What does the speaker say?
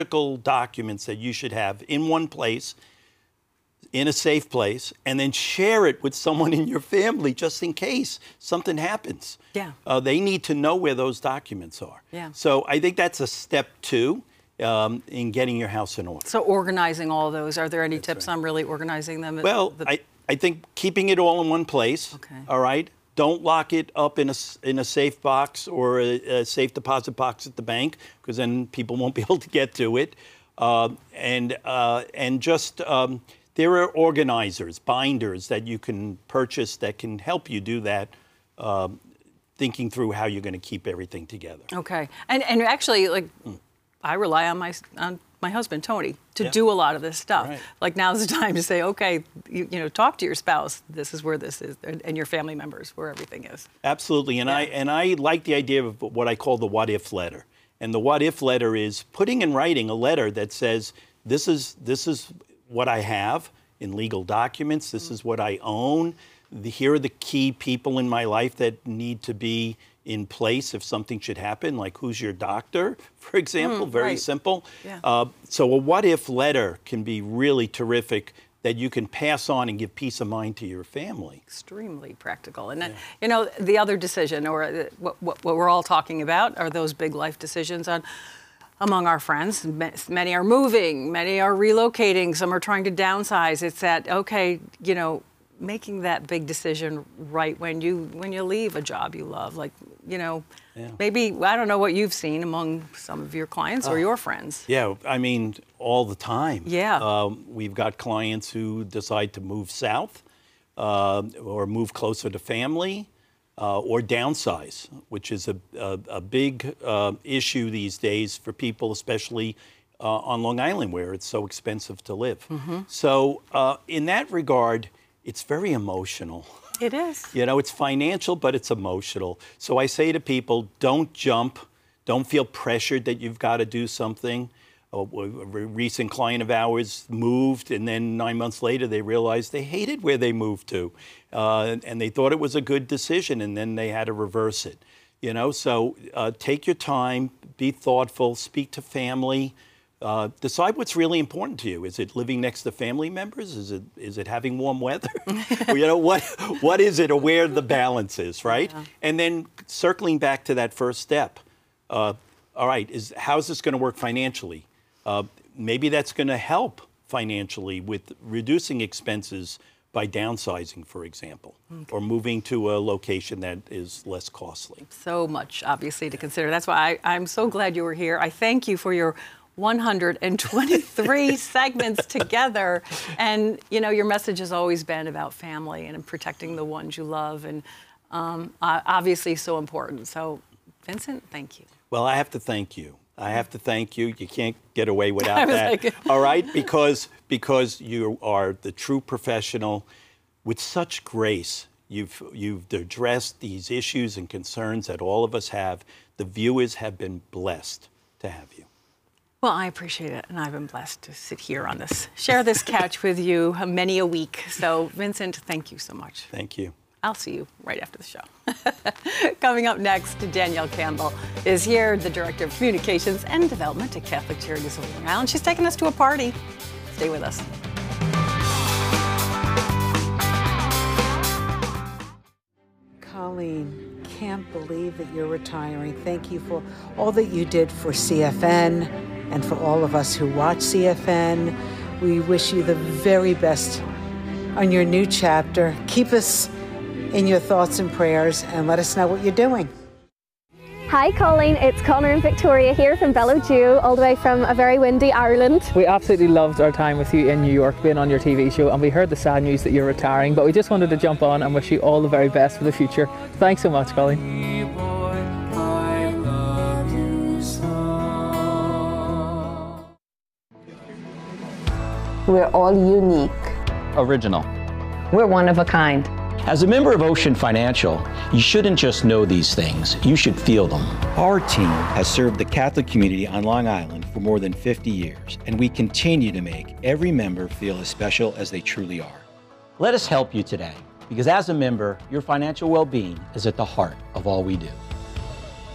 critical documents that you should have in one place, in a safe place, and then share it with someone in your family just in case something happens. Yeah. They need to know where those documents are. Yeah. So I think that's a step 2 in getting your house in order. So organizing all those, are there any tips on really organizing them? Well, I think keeping it all in one place, okay. All right? Don't lock it up in a safe box or a safe deposit box at the bank, because then people won't be able to get to it. There are organizers, binders that you can purchase that can help you do that, thinking through how you're going to keep everything together. Okay. And actually, like, I rely on my husband, Tony, to do a lot of this stuff. Right. Like, now's the time to say, okay, you know, talk to your spouse. This is where this is, and your family members, where everything is. Absolutely. And I like the idea of what I call the what if letter. And the what if letter is putting in writing a letter that says, this is what I have in legal documents. This is what I own. Here are the key people in my life that need to be in place if something should happen, like who's your doctor, for example, very simple. Yeah. So a what if letter can be really terrific that you can pass on and give peace of mind to your family. Extremely practical. And you know, the other decision, or what we're all talking about, are those big life decisions among our friends. Many are moving, many are relocating, some are trying to downsize. It's that, okay, you know, making that big decision right when you leave a job you love, like, you know, maybe, I don't know what you've seen among some of your clients or your friends. Yeah, I mean, all the time. Yeah. We've got clients who decide to move south or move closer to family or downsize, which is a big issue these days for people, especially on Long Island, where it's so expensive to live. So in that regard, it's very emotional. It is. You know, it's financial, but it's emotional. So I say to people, don't jump. Don't feel pressured that you've got to do something. A recent client of ours moved, and then 9 months later, they realized they hated where they moved to. And they thought it was a good decision, and then they had to reverse it. You know, so take your time, be thoughtful, speak to family. Decide what's really important to you. Is it living next to family members? Is it having warm weather? You know, what is it, or where the balance is, right? Yeah. And then circling back to that first step. All right, how's this going to work financially? Maybe that's going to help financially with reducing expenses by downsizing, for example, or moving to a location that is less costly. So much, obviously, to consider. That's why I'm so glad you were here. I thank you for your 123 segments together. And, you know, your message has always been about family and protecting the ones you love, and obviously so important. So, Vincent, thank you. Well, I have to thank you. I have to thank you. You can't get away without that. All right? Because you are the true professional with such grace. You've addressed these issues and concerns that all of us have. The viewers have been blessed to have you. Well, I appreciate it, and I've been blessed to sit here on this, share this couch with you many a week. So, Vincent, thank you so much. Thank you. I'll see you right after the show. Coming up next, Danielle Campbell is here, the Director of Communications and Development at Catholic Charities of Long Island. She's taking us to a party. Stay with us. Colleen, can't believe that you're retiring. Thank you for all that you did for CFN and for all of us who watch CFN. We wish you the very best on your new chapter. Keep us in your thoughts and prayers, and let us know what you're doing. Hi Colleen, it's Connor and Victoria here from Bellowdew, all the way from a very windy Ireland. We absolutely loved our time with you in New York, being on your TV show, and we heard the sad news that you're retiring, but we just wanted to jump on and wish you all the very best for the future. Thanks so much, Colleen. We're all unique. Original. We're one of a kind. As a member of Ocean Financial, you shouldn't just know these things, you should feel them. Our team has served the Catholic community on Long Island for more than 50 years, and we continue to make every member feel as special as they truly are. Let us help you today, because as a member, your financial well-being is at the heart of all we do.